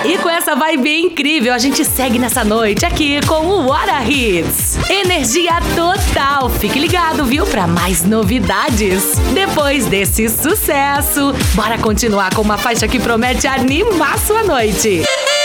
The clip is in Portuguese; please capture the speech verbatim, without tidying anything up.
E com essa vibe incrível, a gente segue nessa noite aqui com o What Hits. Energia total. Fique ligado, viu? Pra mais novidades. Depois desse sucesso, bora continuar com uma faixa que promete animar sua noite.